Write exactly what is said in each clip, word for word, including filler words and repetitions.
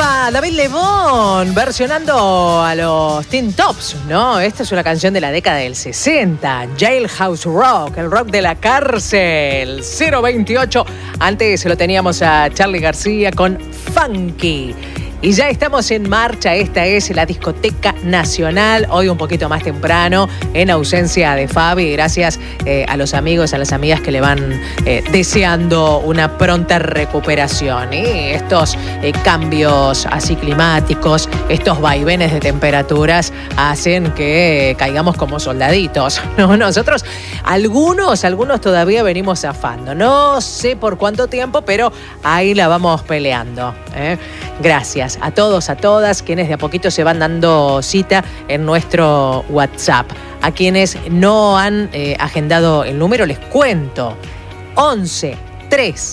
Era David Lebón versionando a los Teen Tops, ¿no? Esta es una canción de la década del sesenta, Jailhouse Rock, el rock de la cárcel, cero veintiocho. Antes lo teníamos a Charly García con Funky. Y ya estamos en marcha, esta es la Discoteca Nacional, hoy un poquito más temprano, en ausencia de Fabi, gracias eh, a los amigos, a las amigas que le van eh, deseando una pronta recuperación. Y estos eh, cambios así climáticos, estos vaivenes de temperaturas hacen que eh, caigamos como soldaditos, ¿no? Nosotros, algunos, algunos todavía venimos zafando, no sé por cuánto tiempo, pero ahí la vamos peleando, ¿eh? Gracias a todos, a todas, quienes de a poquito se van dando cita en nuestro WhatsApp. A quienes no han eh, agendado el número, les cuento. once tres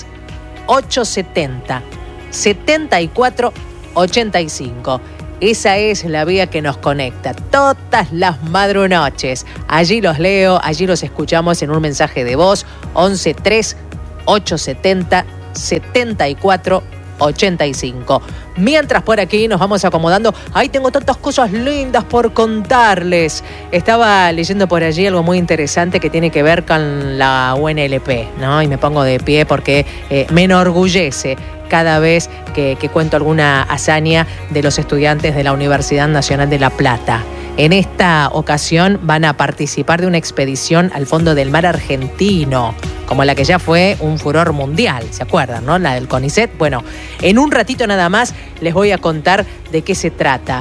ochocientos setenta, setenta y cuatro ochenta y cinco. Esa es la vía que nos conecta todas las madrunoches. Allí los leo, allí los escuchamos en un mensaje de voz. once tres ochocientos setenta y cuatro ochenta y cinco. Mientras por aquí nos vamos acomodando, ahí tengo tantas cosas lindas por contarles. Estaba leyendo por allí algo muy interesante que tiene que ver con la U N L P, ¿no? Y me pongo de pie porque eh, me enorgullece cada vez que, que cuento alguna hazaña de los estudiantes de la Universidad Nacional de La Plata. En esta ocasión van a participar de una expedición al fondo del mar argentino, como la que ya fue un furor mundial, ¿se acuerdan, no? La del CONICET. Bueno, en un ratito nada más les voy a contar de qué se trata.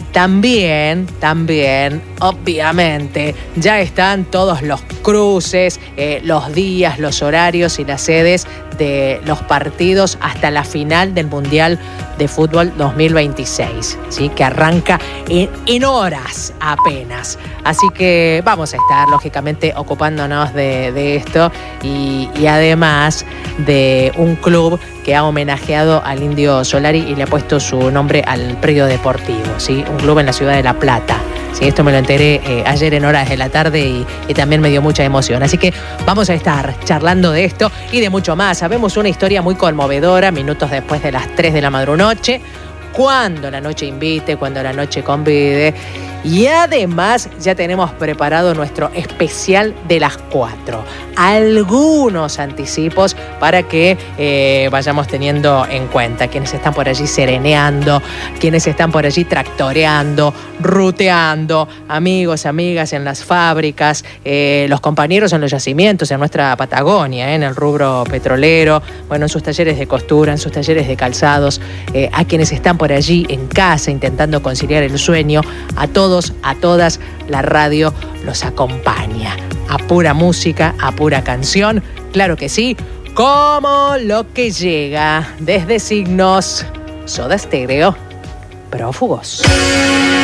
También, también, obviamente, ya están todos los cruces, eh, los días, los horarios y las sedes de los partidos hasta la final del Mundial de Fútbol dos mil veintiséis, ¿sí? Que arranca en, en horas apenas. Así que vamos a estar, lógicamente, ocupándonos de, de esto y, y además de un club que ha homenajeado al Indio Solari y le ha puesto su nombre al predio deportivo, ¿sí? Un club en la ciudad de La Plata. Sí, esto me lo enteré eh, ayer en horas de la tarde y, y también me dio mucha emoción. Así que vamos a estar charlando de esto y de mucho más. Sabemos una historia muy conmovedora, minutos después de las tres de la madrunoche, cuando la noche invite, cuando la noche convide. Y además ya tenemos preparado nuestro especial de las cuatro. Algunos anticipos para que eh, vayamos teniendo en cuenta. Quienes están por allí sereneando, quienes están por allí tractoreando, ruteando, amigos, amigas en las fábricas, eh, los compañeros en los yacimientos, en nuestra Patagonia, eh, en el rubro petrolero, bueno, en sus talleres de costura, en sus talleres de calzados, eh, a quienes están por allí en casa intentando conciliar el sueño, a todos, a todas, la radio los acompaña. A pura música, a pura canción, claro que sí, como lo que llega desde Signos, Soda Stereo, Prófugos.